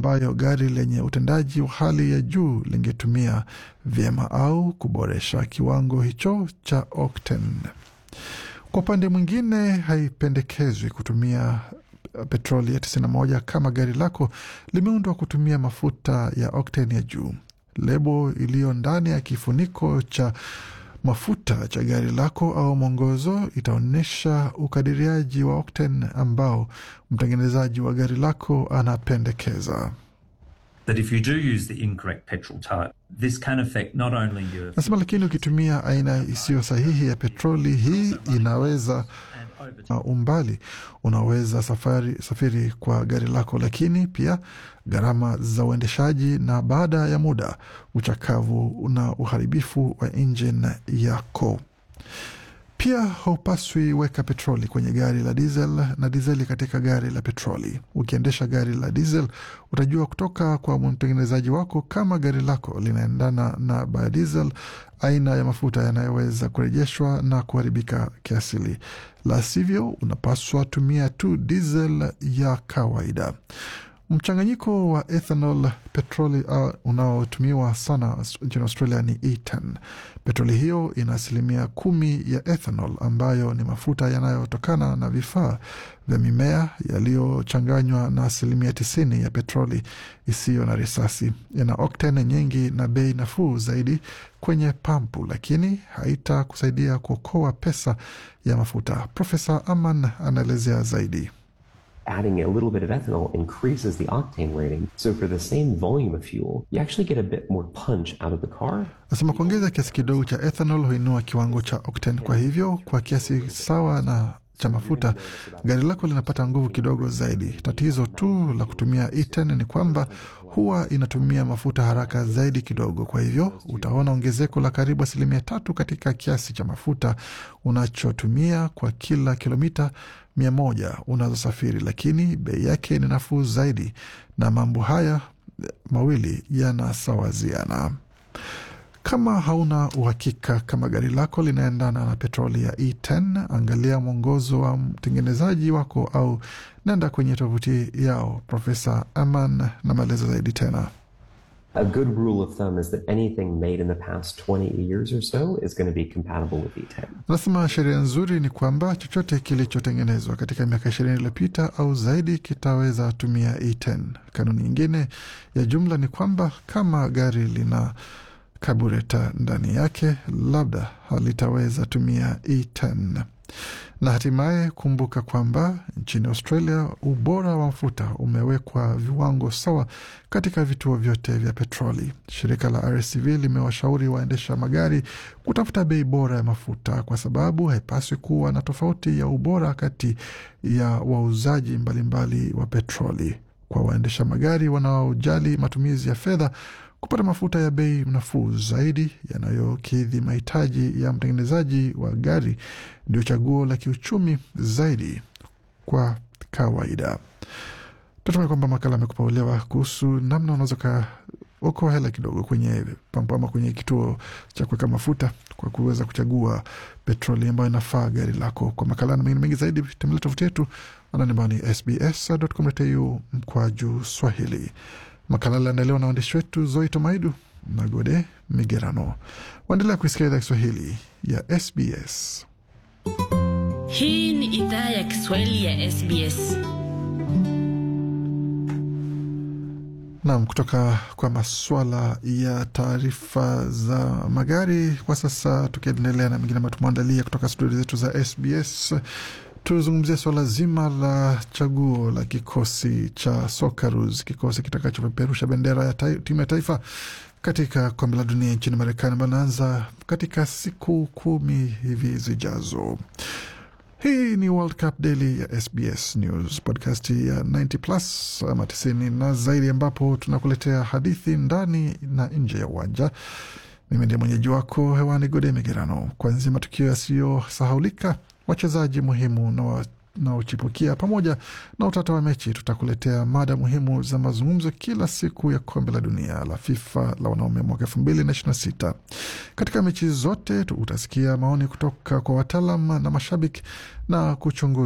ambayo gari lenye utendaji wa hali ya juu lingetumia vyema au kuboresha kiwango hicho cha octane. Kwa upande mwingine, haipendekezwi kutumia petroli ya 91 kama gari lako limeundwa kutumia mafuta ya octane ya juu. Lebo iliyo ndani ya kifuniko cha mafuta cha gari lako au mwongozo itaonyesha ukadiriaji wa octane ambao mtengenezaji wa gari lako anapendekeza. That if you do use the incorrect petrol type, this can affect not only your... Nasema lakini ukitumia aina isiyo sahihi ya petroli, hii inaweza umbali unaweza safiri kwa gari lako, lakini pia gharama za uendeshaji na baada ya muda uchakavu na uharibifu wa engine yako. Pia haupaswi weka petroli kwenye gari la diesel na dizeli katika gari la petroli. Ukiendesha gari la diesel, utajua kutoka kwa mtengenezaji wako kama gari lako linaendana na biodiesel, aina ya mafuta yanayoweza kurejeshwa na kuharibika kiasili. La sivyo, unapaswa tumia tu diesel ya kawaida. Mchanganyiko wa ethanol petroli unaotumiwa sana nchini Australia ni E10. Petroli hiyo ina 10% ya ethanol ambayo ni mafuta yanayotokana na vifaa vya mimea yaliyochanganywa na 90% ya petroli isiyo na risasi. Ina octane nyingi na bei nafuu zaidi kwenye pampu, lakini haitakusaidia kuokoa pesa ya mafuta. Profesa Aman anaelezea zaidi. Adding a little bit of ethanol increases the octane rating. So for the same volume of fuel, you actually get a bit more punch out of the car. Nasema kuongeza kiasi kidogo cha ethanol huinua kiwango cha octane. Kwa hivyo, kwa kiasi sawa na cha mafuta, gari lako linapata nguvu kidogo zaidi. Tatizo tu la kutumia E10 ni kwamba huwa inatumia mafuta haraka zaidi kidogo. Kwa hivyo, utaona ongezeko la karibu 3% katika kiasi cha mafuta unachotumia kwa kila kilomita 100 unazosafiri, lakini bei yake ni nafuu zaidi, na mambo haya mawili yanasawaziana. Kama hauna uhakika kama gari lako linaendana na petroli ya E10, angalia mwongozo wa mtengenezaji wako au nenda kwenye tovuti yao. Profesa Aman na maelezo zaidi tena. A good rule of thumb is that anything made in the past 20 years or so is going to be compatible with E10. Nasema sheria nzuri ni kwamba chochote kilichotengenezwa katika miaka 20 iliyopita au zaidi kitaweza tumia E10. Kanuni nyingine ya jumla ni kwamba kama gari lina carburetor ndani yake, labda halitaweza tumia E10. Na hatimaye kumbuka kwamba nchini Australia ubora wa mafuta umewekwa viwango sawa katika vituo vyote vya petroli. Shirika la RACV limewashauri waendesha magari kutafuta bei bora ya mafuta kwa sababu haipaswi kuwa na tofauti ya ubora kati ya wauzaji mbalimbali wa petroli. Kwa waendesha magari wanaojali matumizi ya fedha, kupata mafuta ya bei nafuu zaidi yanayokidhi mahitaji ya mtengenezaji wa gari ndio chaguo la kiuchumi zaidi kwa kawaida. Tunatumai kwamba makala amekupa uelewa kuhusu namna unaweza kuokoa hela kidogo kwenye pampu ama kwenye kituo cha kuweka mafuta kwa kuweza kuchagua petroli ambayo inafaa gari lako. Kwa makala na mengine mengi zaidi, tembelea tovuti yetu anwani sbs.com.au/Swahili. Makala yanaendelewa na waandishi wetu Zoe Tomaidu na Gode Migerano. Waendelea kuisikia idhaa Kiswahili ya SBS. Hii ni idhaa ya Kiswahili ya SBS. Naam, kutoka kwa masuala ya taarifa za magari kwa sasa, tukiendelea na mengine ambayo tumeandalia kutoka studio zetu za SBS. Tuzungumzia swala zima la chaguo la kikosi cha Socceroos, kikosi kitakachopeperusha bendera ya timu ya taifa katika kombe la dunia nchini Marekani, ambayo inaanza katika siku 10 hivi zijazo. Hii ni World Cup Daily ya SBS News, podcast ya 90+ ama 90 na zaidi, ambapo tunakuletea hadithi ndani na nje ya uwanja. Mimi ndiye mwenyeji wako hewani, Gode Migerano. Kuanzia matukio yasiyosahaulika, wachezaji muhimu na uchipukia, pamoja na utata wa mechi, tutakuletea mada muhimu za mazungumzo kila siku ya kombe la dunia la FIFA la wanaume mwaka 2026. Katika mechi zote utasikia maoni kutoka kwa wataalam na mashabiki na kuchunguza